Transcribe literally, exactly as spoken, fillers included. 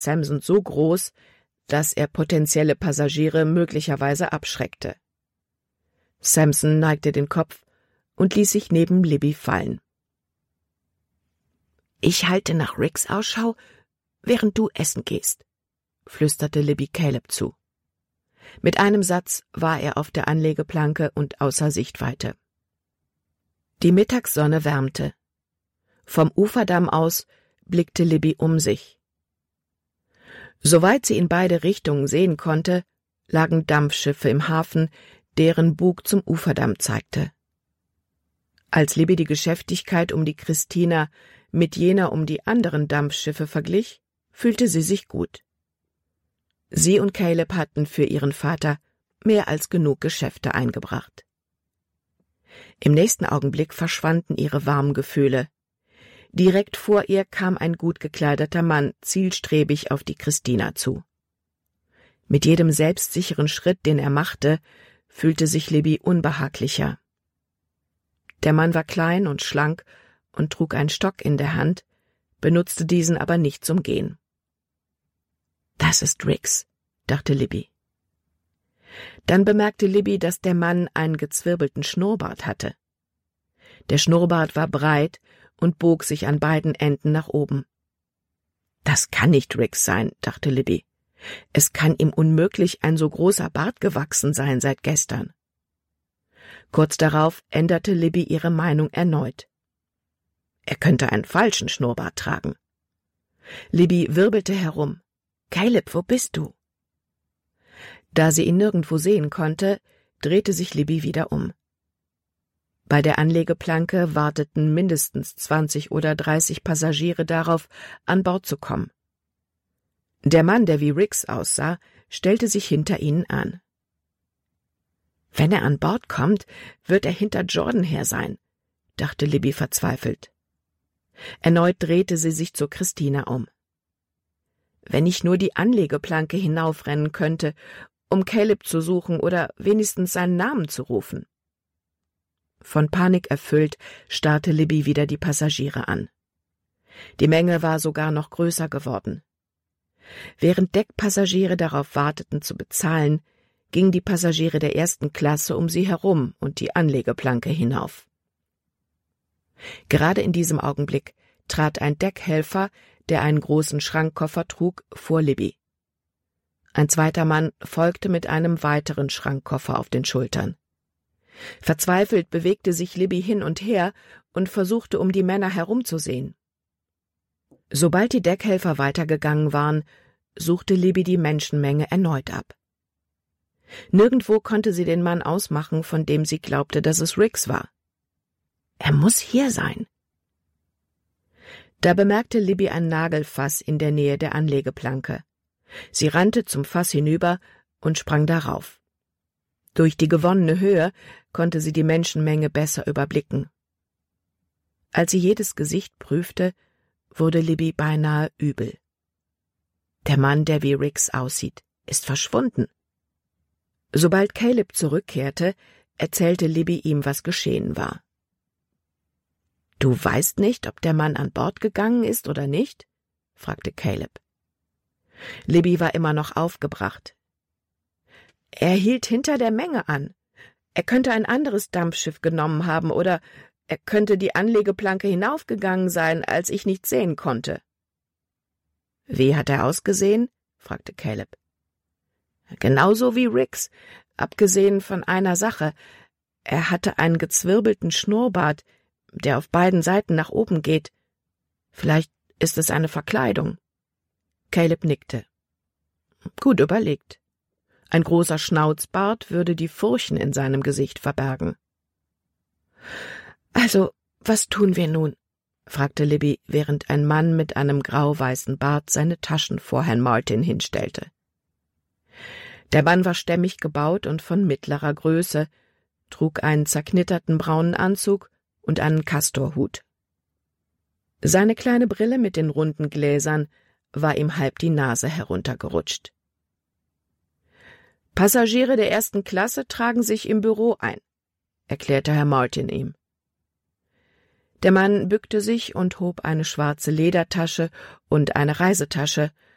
Sampson so groß, dass er potenzielle Passagiere möglicherweise abschreckte. Sampson neigte den Kopf und ließ sich neben Libby fallen. »Ich halte nach Riggs Ausschau, während du essen gehst«, flüsterte Libby Caleb zu. Mit einem Satz war er auf der Anlegeplanke und außer Sichtweite. Die Mittagssonne wärmte. Vom Uferdamm aus blickte Libby um sich. Soweit sie in beide Richtungen sehen konnte, lagen Dampfschiffe im Hafen, deren Bug zum Uferdamm zeigte. Als Libby die Geschäftigkeit um die Christina mit jener um die anderen Dampfschiffe verglich, fühlte sie sich gut. Sie und Caleb hatten für ihren Vater mehr als genug Geschäfte eingebracht. Im nächsten Augenblick verschwanden ihre warmen Gefühle. Direkt vor ihr kam ein gut gekleideter Mann zielstrebig auf die Christina zu. Mit jedem selbstsicheren Schritt, den er machte, fühlte sich Libby unbehaglicher. Der Mann war klein und schlank und trug einen Stock in der Hand, benutzte diesen aber nicht zum Gehen. »Das ist Riggs«, dachte Libby. Dann bemerkte Libby, dass der Mann einen gezwirbelten Schnurrbart hatte. Der Schnurrbart war breit und bog sich an beiden Enden nach oben. »Das kann nicht Riggs sein«, dachte Libby. »Es kann ihm unmöglich ein so großer Bart gewachsen sein seit gestern.« Kurz darauf änderte Libby ihre Meinung erneut. Er könnte einen falschen Schnurrbart tragen. Libby wirbelte herum. »Caleb, wo bist du?« Da sie ihn nirgendwo sehen konnte, drehte sich Libby wieder um. Bei der Anlegeplanke warteten mindestens zwanzig oder dreißig Passagiere darauf, an Bord zu kommen. Der Mann, der wie Riggs aussah, stellte sich hinter ihnen an. »Wenn er an Bord kommt, wird er hinter Jordan her sein«, dachte Libby verzweifelt. Erneut drehte sie sich zur Christina um. »Wenn ich nur die Anlegeplanke hinaufrennen könnte, um Caleb zu suchen oder wenigstens seinen Namen zu rufen.« Von Panik erfüllt starrte Libby wieder die Passagiere an. Die Menge war sogar noch größer geworden. Während Deckpassagiere darauf warteten zu bezahlen, gingen die Passagiere der ersten Klasse um sie herum und die Anlegeplanke hinauf. Gerade in diesem Augenblick trat ein Deckhelfer, der einen großen Schrankkoffer trug, vor Libby. Ein zweiter Mann folgte mit einem weiteren Schrankkoffer auf den Schultern. Verzweifelt bewegte sich Libby hin und her und versuchte, um die Männer herumzusehen. Sobald die Deckhelfer weitergegangen waren, suchte Libby die Menschenmenge erneut ab. Nirgendwo konnte sie den Mann ausmachen, von dem sie glaubte, dass es Riggs war. Er muss hier sein. Da bemerkte Libby ein Nagelfass in der Nähe der Anlegeplanke. Sie rannte zum Fass hinüber und sprang darauf. Durch die gewonnene Höhe konnte sie die Menschenmenge besser überblicken. Als sie jedes Gesicht prüfte, wurde Libby beinahe übel. Der Mann, der wie Riggs aussieht, ist verschwunden. Sobald Caleb zurückkehrte, erzählte Libby ihm, was geschehen war. »Du weißt nicht, ob der Mann an Bord gegangen ist oder nicht?« fragte Caleb. Libby war immer noch aufgebracht. »Er hielt hinter der Menge an. Er könnte ein anderes Dampfschiff genommen haben, oder er könnte die Anlegeplanke hinaufgegangen sein, als ich nichts sehen konnte.« »Wie hat er ausgesehen?« fragte Caleb. »Genauso wie Riggs, abgesehen von einer Sache. Er hatte einen gezwirbelten Schnurrbart, der auf beiden Seiten nach oben geht. Vielleicht ist es eine Verkleidung.« Caleb nickte. »Gut überlegt. Ein großer Schnauzbart würde die Furchen in seinem Gesicht verbergen.« »Also, was tun wir nun?« fragte Libby, während ein Mann mit einem grau-weißen Bart seine Taschen vor Herrn Martin hinstellte. Der Mann war stämmig gebaut und von mittlerer Größe, trug einen zerknitterten braunen Anzug und einen Kastorhut. Seine kleine Brille mit den runden Gläsern war ihm halb die Nase heruntergerutscht. »Passagiere der ersten Klasse tragen sich im Büro ein«, erklärte Herr Martin ihm. Der Mann bückte sich und hob eine schwarze Ledertasche und eine Reisetasche